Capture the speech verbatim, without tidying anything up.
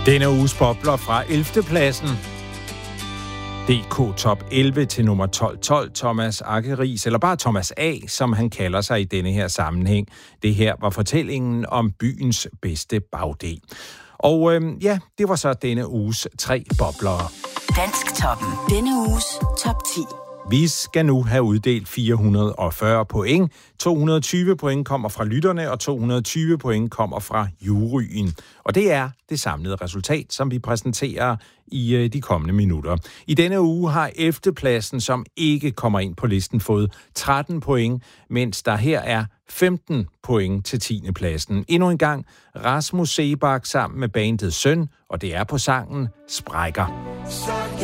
Denne uges bobler fra ellevte pladsen. D K Top elleve til nummer tolv tolv, Thomas Akkeris, eller bare Thomas A., som han kalder sig i denne her sammenhæng. Det her var fortællingen om byens bedste bagdel. Og øhm, ja, det var så denne uges tre boblere. Dansktoppen. Denne uges top ti. Vi skal nu have uddelt fire hundrede og fyrre point. to hundrede og tyve point kommer fra lytterne, og to hundrede og tyve point kommer fra juryen. Og det er det samlede resultat, som vi præsenterer i de kommende minutter. I denne uge har ellevte pladsen, som ikke kommer ind på listen, fået tretten point, mens der her er femten point til tiende pladsen. Endnu en gang Rasmus Seebach sammen med bandet Søn, og det er på sangen Sprækker.